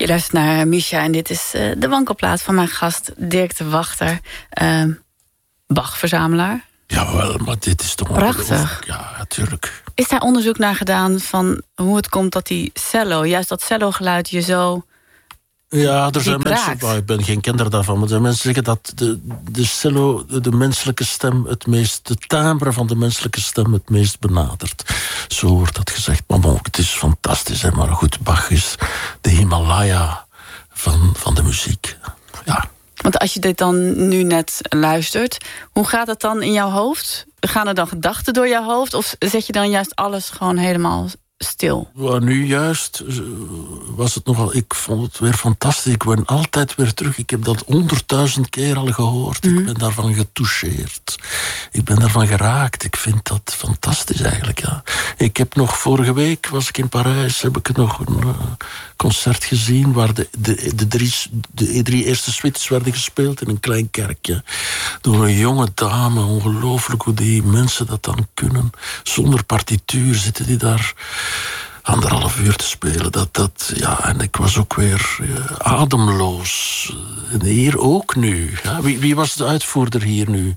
Je luistert naar Misha en dit is de wankelplaat van mijn gast Dirk de Wachter. Bach-verzamelaar. Jawel, maar dit is toch prachtig. Ja, natuurlijk. Is daar onderzoek naar gedaan van hoe het komt dat die cello, juist dat cello-geluid je zo... Ja, er zijn mensen, ik ben geen kenner daarvan, maar er zijn mensen zeggen dat de cello de menselijke stem de timbre van de menselijke stem het meest benadert. Zo wordt dat gezegd. Maar bon, het is fantastisch, hè? Maar goed, Bach is de Himalaya van de muziek. Ja. Want als je dit dan nu net luistert, hoe gaat het dan in jouw hoofd? Gaan er dan gedachten door jouw hoofd? Of zet je dan juist alles gewoon helemaal stil? Ja, nu juist was het nogal... Ik vond het weer fantastisch. Ik ben altijd weer terug. Ik heb dat 100.000 keer al gehoord. Ik ben daarvan getoucheerd. Ik ben daarvan geraakt. Ik vind dat fantastisch eigenlijk, ja. Ik heb nog vorige week, was ik in Parijs, heb ik nog een concert gezien waar de drie eerste suites werden gespeeld in een klein kerkje. Door een jonge dame. Ongelooflijk hoe die mensen dat dan kunnen. Zonder partituur zitten die daar 1,5 uur te spelen. Ja, en ik was ook weer ademloos. En hier ook nu. Ja, wie was de uitvoerder hier nu?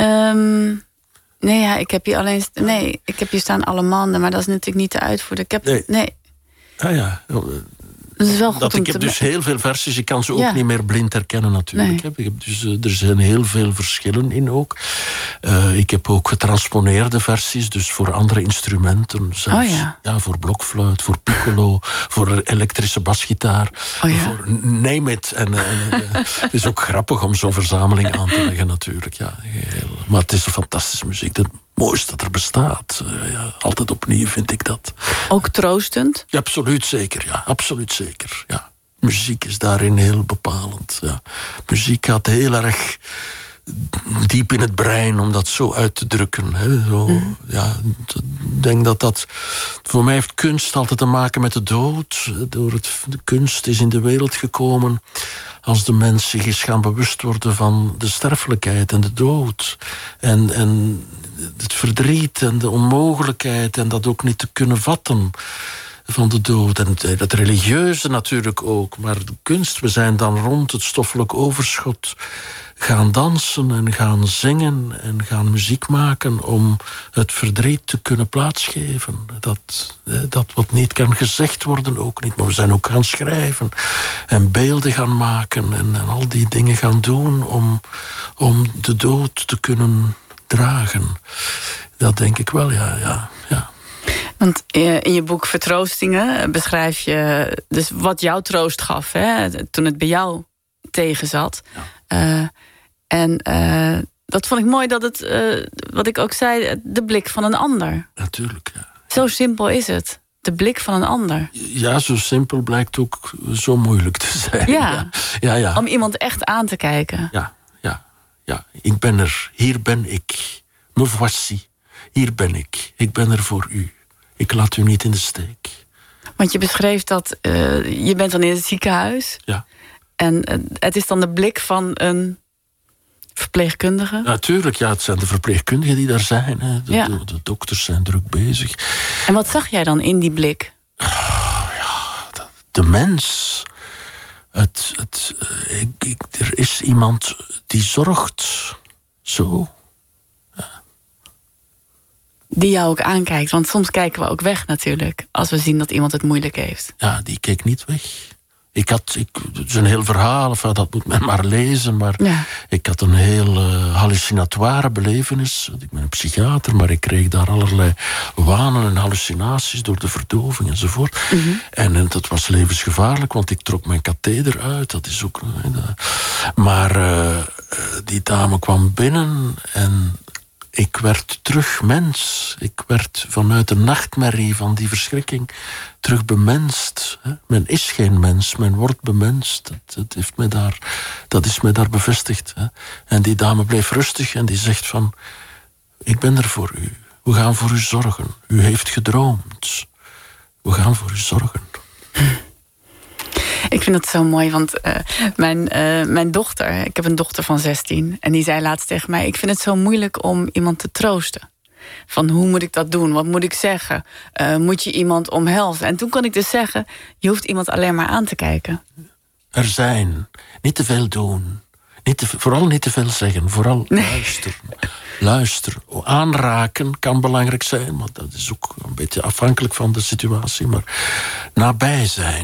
Nee, ja, ik heb hier alleen... Nee, ik heb hier staan Allemande, maar dat is natuurlijk niet de uitvoerder. Nee. Ah ja. Dat is wel goed ik heb dus heel veel versies. Ik kan ze ook niet meer blind herkennen natuurlijk. Nee. Ik heb dus, er zijn heel veel verschillen in ook. Ik heb ook getransponeerde versies, dus voor andere instrumenten. Zelfs, voor blokfluit, voor piccolo, voor elektrische basgitaar. Voor name it. Het is ook grappig om zo'n verzameling aan te leggen natuurlijk. Ja, maar het is een fantastische muziek. Het mooiste dat er bestaat. Altijd opnieuw vind ik dat. Ook troostend? Ja, absoluut zeker. Ja, absoluut zeker. Ja. Muziek is daarin heel bepalend. Ja. Muziek gaat heel erg diep in het brein om dat zo uit te drukken. Hè. Zo, ja, ik denk dat voor mij heeft kunst altijd te maken met de dood. De kunst is in de wereld gekomen als de mens zich is gaan bewust worden van de sterfelijkheid en de dood. En het verdriet en de onmogelijkheid en dat ook niet te kunnen vatten van de dood. En het religieuze natuurlijk ook. Maar de kunst, we zijn dan rond het stoffelijk overschot gaan dansen en gaan zingen en gaan muziek maken om het verdriet te kunnen plaatsgeven. Dat wat niet kan gezegd worden ook niet. Maar we zijn ook gaan schrijven en beelden gaan maken en al die dingen gaan doen om de dood te kunnen dragen. Dat denk ik wel, ja. Want in je boek Vertroostingen beschrijf je dus wat jou troost gaf, hè, toen het bij jou tegenzat. Ja. Dat vond ik mooi dat het, wat ik ook zei, de blik van een ander. Natuurlijk, ja. Zo simpel is het. De blik van een ander. Ja, zo simpel blijkt ook zo moeilijk te zijn. Ja. Om iemand echt aan te kijken. Ja. Ik ben er. Hier ben ik. Me voici. Hier ben ik. Ik ben er voor u. Ik laat u niet in de steek. Want je beschreef dat je bent dan in het ziekenhuis. Ja. En het is dan de blik van een verpleegkundige? Natuurlijk, het zijn de verpleegkundigen die daar zijn. Hè. De dokters zijn druk bezig. En wat zag jij dan in die blik? De mens. Er is iemand die zorgt. Zo. Die jou ook aankijkt. Want soms kijken we ook weg natuurlijk. Als we zien dat iemand het moeilijk heeft. Ja, die keek niet weg. Het is een heel verhaal, dat moet men maar lezen. Maar ik had een heel hallucinatoire belevenis. Ik ben een psychiater, maar ik kreeg daar allerlei wanen en hallucinaties door de verdoving enzovoort. En dat was levensgevaarlijk, want ik trok mijn katheder uit. Dat is ook... Maar die dame kwam binnen en ik werd terug mens. Ik werd vanuit de nachtmerrie van die verschrikking terug bemenst. Men is geen mens, men wordt bemenst. Dat is mij daar bevestigd. En die dame bleef rustig en die zegt van... Ik ben er voor u. We gaan voor u zorgen. U heeft gedroomd. We gaan voor u zorgen. Ik vind het zo mooi, want mijn dochter... Ik heb een dochter van 16 en die zei laatst tegen mij... Ik vind het zo moeilijk om iemand te troosten. Van hoe moet ik dat doen? Wat moet ik zeggen? Moet je iemand omhelzen? En toen kon ik dus zeggen, je hoeft iemand alleen maar aan te kijken. Er zijn. Niet te veel doen. Vooral niet te veel zeggen. Vooral luisteren. Luisteren. Aanraken kan belangrijk zijn, maar dat is ook een beetje afhankelijk van de situatie. Maar nabij zijn,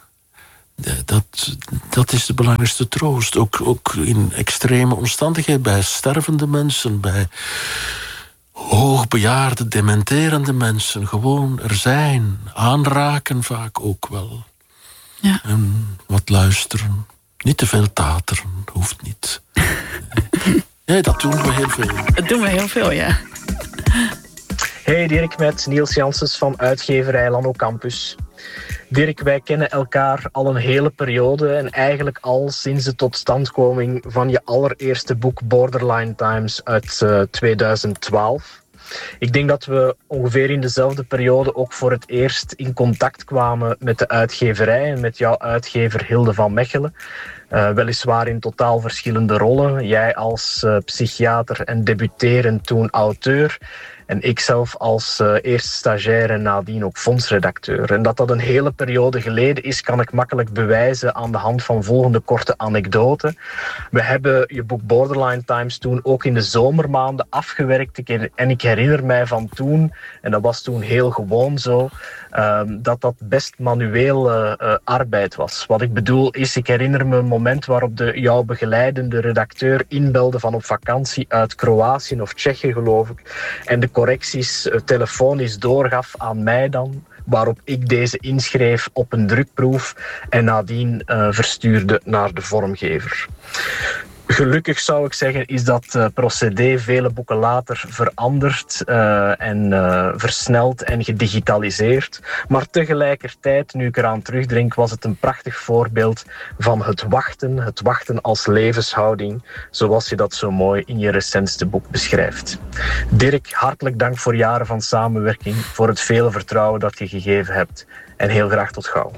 dat is de belangrijkste troost. Ook in extreme omstandigheden, bij stervende mensen, bij hoogbejaarde, dementerende mensen. Gewoon er zijn. Aanraken vaak ook wel. Ja. En wat luisteren. Niet te veel tateren, hoeft niet. Nee, dat doen we heel veel. Dat doen we heel veel, ja. Hey Dirk, met Niels Janssens van uitgeverij Lano Campus. Dirk, wij kennen elkaar al een hele periode en eigenlijk al sinds de totstandkoming van je allereerste boek Borderline Times uit 2012. Ik denk dat we ongeveer in dezelfde periode ook voor het eerst in contact kwamen met de uitgeverij en met jouw uitgever Hilde van Mechelen. Weliswaar in totaal verschillende rollen. Jij als psychiater en debuterend toen auteur. En ik zelf als eerst stagiair en nadien ook fondsredacteur. En dat een hele periode geleden is, kan ik makkelijk bewijzen aan de hand van volgende korte anekdote. We hebben je boek Borderline Times toen ook in de zomermaanden afgewerkt. En ik herinner mij van toen, en dat was toen heel gewoon zo, dat best manueel arbeid was. Wat ik bedoel is, ik herinner me een moment waarop jouw begeleidende redacteur inbelde van op vakantie uit Kroatië of Tsjechië, geloof ik. En de correcties telefonisch doorgaf aan mij dan, waarop ik deze inschreef op een drukproef en nadien verstuurde naar de vormgever. Gelukkig zou ik zeggen is dat procedé vele boeken later veranderd en versneld en gedigitaliseerd. Maar tegelijkertijd, nu ik eraan terugdenk, was het een prachtig voorbeeld van het wachten als levenshouding, zoals je dat zo mooi in je recentste boek beschrijft. Dirk, hartelijk dank voor jaren van samenwerking, voor het vele vertrouwen dat je gegeven hebt en heel graag tot gauw.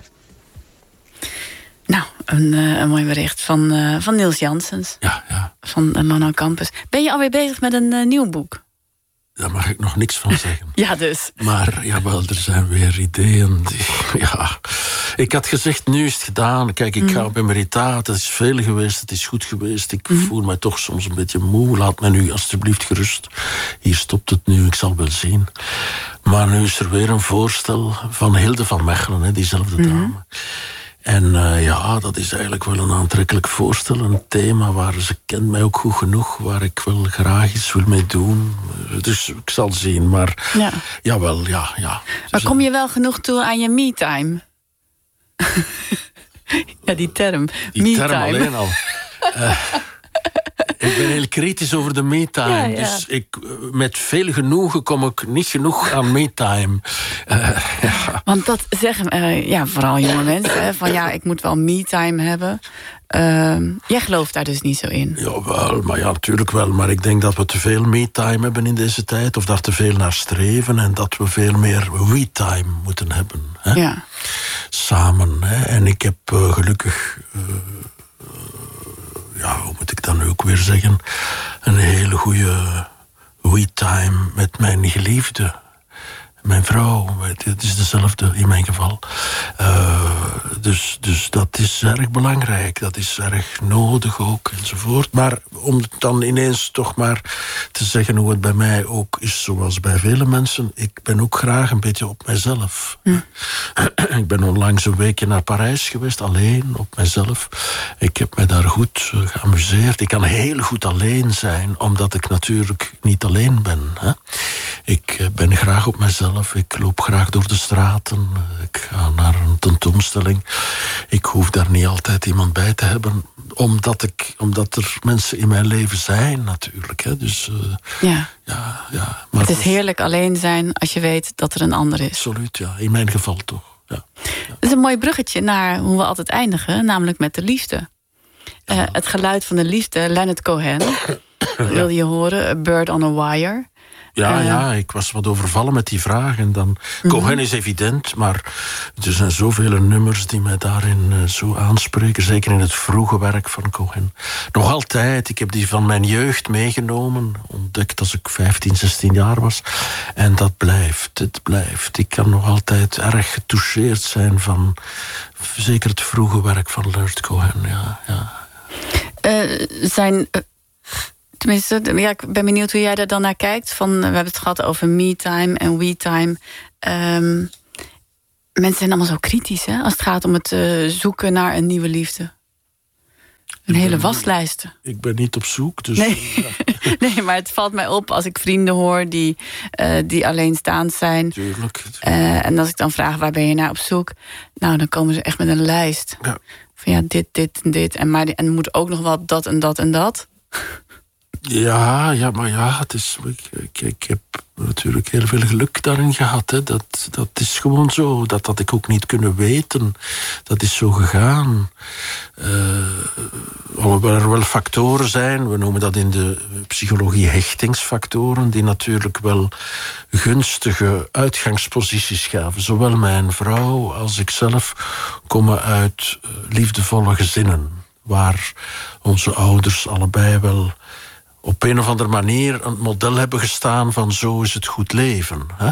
Nou, een mooi bericht van Niels Janssens. Ja. Van Lano Campus. Ben je alweer bezig met een nieuw boek? Daar mag ik nog niks van zeggen. Ja, dus. Maar jawel, er zijn weer ideeën. Ik had gezegd, nu is het gedaan. Kijk, ik ga op emeritaat. Het is veel geweest, het is goed geweest. Ik voel mij toch soms een beetje moe. Laat mij nu alstublieft gerust. Hier stopt het nu, ik zal wel zien. Maar nu is er weer een voorstel van Hilde van Mechelen, diezelfde dame. En dat is eigenlijk wel een aantrekkelijk voorstel. Een thema waar ze kent mij ook goed genoeg. Waar ik wel graag iets wil mee doen. Dus ik zal zien. Maar jawel. Maar kom je wel genoeg toe aan je me-time? Ja, die term. Die term alleen al. Ik ben heel kritisch over de me-time. Ja. Dus met veel genoegen kom ik niet genoeg aan me-time. Want dat zeggen vooral jonge mensen. Van ik moet wel me-time hebben. Jij gelooft daar dus niet zo in? Jawel, maar natuurlijk wel. Maar ik denk dat we te veel me-time hebben in deze tijd. Of daar te veel naar streven. En dat we veel meer we-time moeten hebben. Hè? Ja. Samen. Hè? En ik heb gelukkig... hoe moet ik dat nu ook weer zeggen? Een hele goede we-time met mijn geliefde. Mijn vrouw, het is dezelfde in mijn geval. Dus dat is erg belangrijk. Dat is erg nodig ook, enzovoort. Maar om dan ineens toch maar te zeggen hoe het bij mij ook is, zoals bij vele mensen. Ik ben ook graag een beetje op mijzelf. Ik ben onlangs een weekje naar Parijs geweest, alleen, op mijzelf. Ik heb me daar goed geamuseerd. Ik kan heel goed alleen zijn, omdat ik natuurlijk niet alleen ben. Hè? Ik ben graag op mezelf. Ik loop graag door de straten. Ik ga naar een tentoonstelling. Ik hoef daar niet altijd iemand bij te hebben. Omdat er mensen in mijn leven zijn, natuurlijk. Hè. Dus, ja. Maar het is heerlijk alleen zijn als je weet dat er een ander is. Absoluut, ja. In mijn geval toch. Ja. Dat is een mooi bruggetje naar hoe we altijd eindigen. Namelijk met de liefde. Het geluid van de liefde, Leonard Cohen. Wil je horen? A Bird on a Wire. Ja, ik was wat overvallen met die vraag. En dan, Cohen is evident, maar er zijn zoveel nummers die mij daarin zo aanspreken. Zeker in het vroege werk van Cohen. Nog altijd, ik heb die van mijn jeugd meegenomen. Ontdekt als ik 15, 16 jaar was. En dat blijft, het blijft. Ik kan nog altijd erg getoucheerd zijn van zeker het vroege werk van Leonard Cohen. Tenminste, ik ben benieuwd hoe jij daar dan naar kijkt. We hebben het gehad over me-time en we-time. Mensen zijn allemaal zo kritisch, hè, als het gaat om het zoeken naar een nieuwe liefde. Een hele waslijst. Ik ben niet op zoek, dus... Nee, maar het valt mij op als ik vrienden hoor die alleenstaand zijn. Tuurlijk. En als ik dan vraag, waar ben je naar op zoek? Nou, dan komen ze echt met een lijst. Ja. Van dit en dit. En er moet ook nog wel dat en dat en dat. Ja, het is, ik heb natuurlijk heel veel geluk daarin gehad. Hè. Dat is gewoon zo. Dat had ik ook niet kunnen weten. Dat is zo gegaan. Alhoewel er wel factoren zijn, we noemen dat in de psychologie hechtingsfactoren, die natuurlijk wel gunstige uitgangsposities gaven. Zowel mijn vrouw als ik zelf komen uit liefdevolle gezinnen, waar onze ouders allebei wel op een of andere manier een model hebben gestaan van zo is het goed leven. Hè?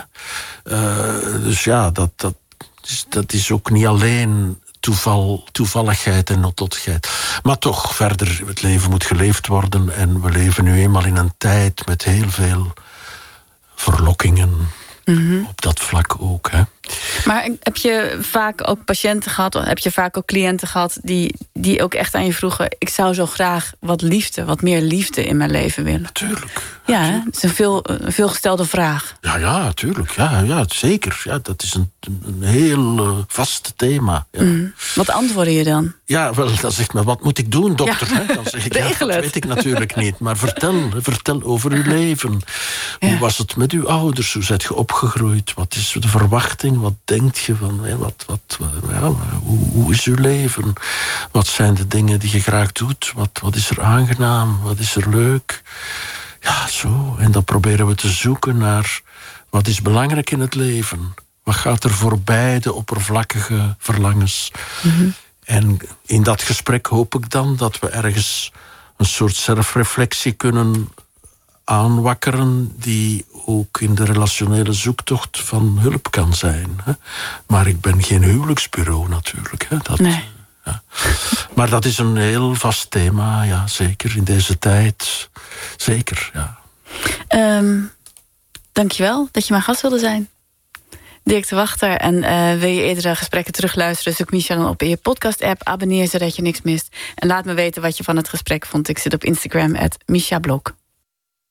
Dus ja, dat is ook niet alleen toevalligheid en noodlottigheid. Maar toch, verder, het leven moet geleefd worden. En we leven nu eenmaal in een tijd met heel veel verlokkingen. Op dat vlak ook. Hè. Maar heb je vaak ook patiënten gehad, of heb je vaak ook cliënten gehad die ook echt aan je vroegen, ik zou zo graag wat meer liefde in mijn leven willen? Natuurlijk. Ja, hè? Dat is een veelgestelde vraag. Ja, tuurlijk. Ja, zeker. Ja, dat is een heel vast thema. Ja. Wat antwoordde je dan? Ja, wel, dan zegt men, wat moet ik doen, dokter? Ja. Dan zeg ik, dat weet ik natuurlijk niet. Maar vertel over uw leven. Ja. Hoe was het met uw ouders? Hoe zijt je opgegroeid? Wat is de verwachting? Wat denkt je van? Hoe is uw leven? Wat zijn de dingen die je graag doet? Wat is er aangenaam? Wat is er leuk? Ja, zo. En dan proberen we te zoeken naar wat is belangrijk in het leven. Wat gaat er voorbij de oppervlakkige verlangens? En in dat gesprek hoop ik dan dat we ergens een soort zelfreflectie kunnen aanwakkeren die ook in de relationele zoektocht van hulp kan zijn. Hè? Maar ik ben geen huwelijksbureau natuurlijk. Hè? Nee. Ja. Maar dat is een heel vast thema, ja, zeker in deze tijd. Zeker, ja. Dankjewel dat je mijn gast wilde zijn. Dirk de Wachter. En wil je eerdere gesprekken terugluisteren, zoek Misha dan op in je podcast-app. Abonneer zodat je niks mist. En laat me weten wat je van het gesprek vond. Ik zit op Instagram @MishaBlok.